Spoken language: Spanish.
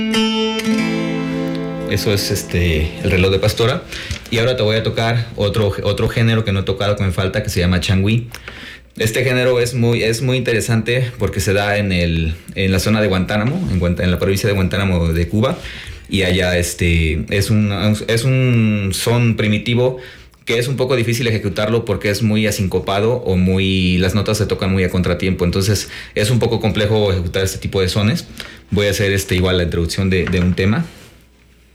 Eso es el reloj de pastora. Y ahora te voy a tocar otro género que no he tocado, que me falta, que se llama changüí. Este género es muy interesante porque se da en la zona de Guantánamo, en la provincia de Guantánamo de Cuba. Y allá es un son primitivo que es un poco difícil ejecutarlo porque es muy asincopado o las notas se tocan muy a contratiempo. Entonces es un poco complejo ejecutar este tipo de sones. Voy a hacer igual la introducción de un tema.